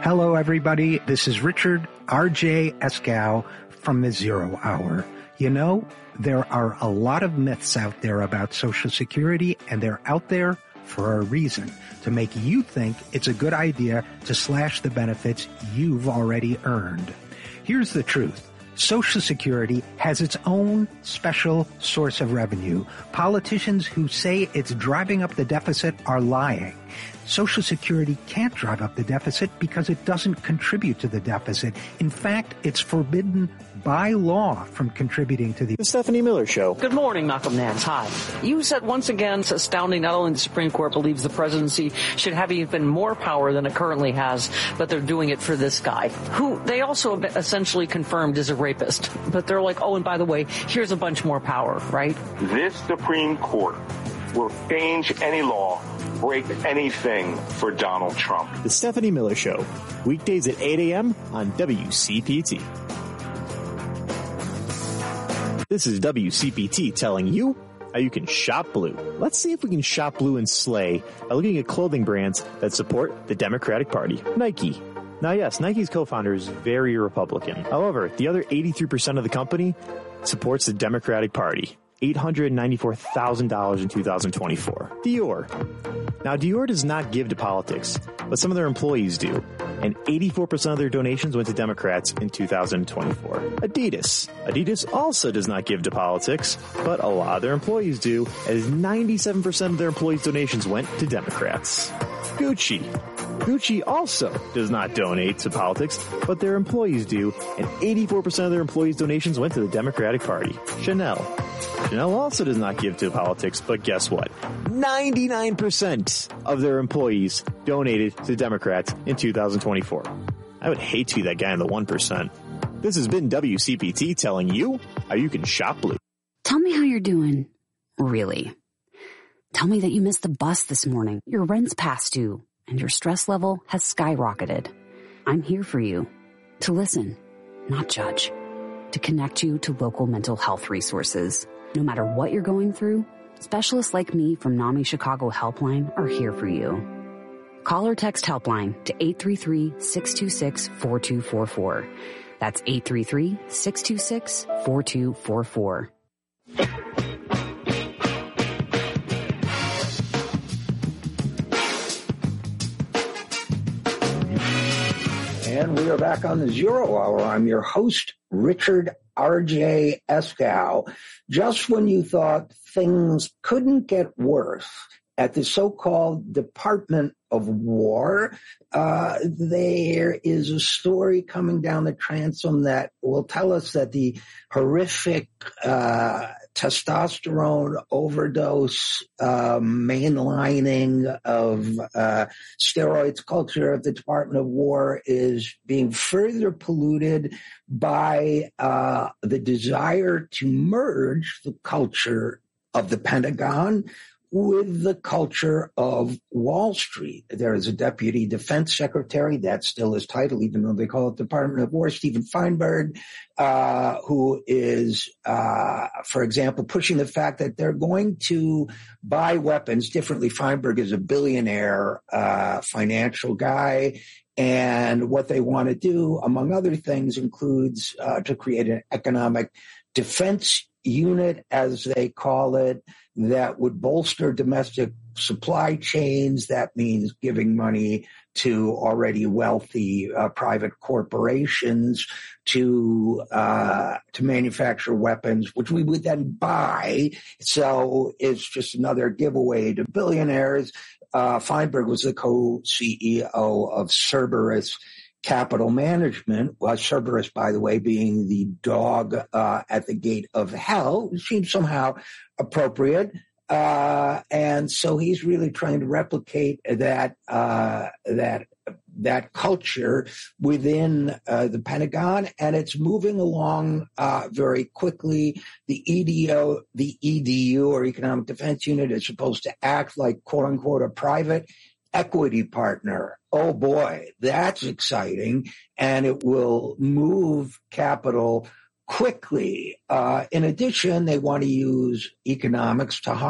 Hello, everybody. This is Richard R.J. Eskow from the Zero Hour. You know, there are a lot of myths out there about Social Security, and they're out there for a reason, to make you think it's a good idea to slash the benefits you've already earned. Here's the truth. Social Security has its own special source of revenue. Politicians who say it's driving up the deficit are lying. Social Security can't drive up the deficit because it doesn't contribute to the deficit. In fact, it's forbidden by law from contributing to the Stephanie Miller Show. Good morning, Malcolm Nance. Hi. You said once again it's astounding not only the Supreme Court believes the presidency should have even more power than it currently has, but they're doing it for this guy, who they also essentially confirmed is a rapist. But they're like, oh, and by the way, here's a bunch more power, right? This Supreme Court will change any law, break anything for Donald Trump. The Stephanie Miller Show, weekdays at 8 a.m. on WCPT. This is WCPT telling you how you can shop blue. Let's see if we can shop blue and slay by looking at clothing brands that support the Democratic Party. Nike. Now, yes, Nike's co-founder is very Republican. However, the other 83% of the company supports the Democratic Party. $894,000 in 2024. Dior. Now, Dior does not give to politics, but some of their employees do, and 84% of their donations went to Democrats in 2024. Adidas. Adidas also does not give to politics, but a lot of their employees do, as 97% of their employees' donations went to Democrats. Gucci. Gucci also does not donate to politics, but their employees do, and 84% of their employees' donations went to the Democratic Party. Chanel. Chanel also does not give to politics, but guess what? 99% of their employees donated to Democrats in 2024. I would hate to be that guy in the 1%. This has been WCPT telling you how you can shop blue. Tell me how you're doing. Really. Tell me that you missed the bus this morning, your rent's past due, and your stress level has skyrocketed. I'm here for you. To listen, not judge. To connect you to local mental health resources. No matter what you're going through, specialists like me from NAMI Chicago Helpline are here for you. Call or text Helpline to 833-626-4244. That's 833-626-4244. And we are back on the Zero Hour. I'm your host, Richard R.J. Eskow. Just when you thought things couldn't get worse at the so-called Department of War, there is a story coming down the transom that will tell us that the horrific testosterone overdose, mainlining of steroids culture of the Department of War is being further polluted by the desire to merge the culture of the Pentagon with the culture of Wall Street. There is a deputy defense secretary, that's still his title, even though they call it Department of War, Stephen Feinberg, who is, for example, pushing the fact that they're going to buy weapons differently. Feinberg is a billionaire financial guy, and what they want to do, among other things, includes to create an economic defense unit, as they call it, that would bolster domestic supply chains. That means giving money to already wealthy private corporations to manufacture weapons, which we would then buy. So it's just another giveaway to billionaires. Feinberg was the co-CEO of Cerberus Capital Management, Cerberus, by the way, being the dog at the gate of hell, which seems somehow appropriate. And so he's really trying to replicate that culture within the Pentagon, and it's moving along very quickly. The EDU, or Economic Defense Unit, is supposed to act like, quote unquote, a private equity partner. Oh boy, that's exciting. And it will move capital quickly. In addition, they want to use economics to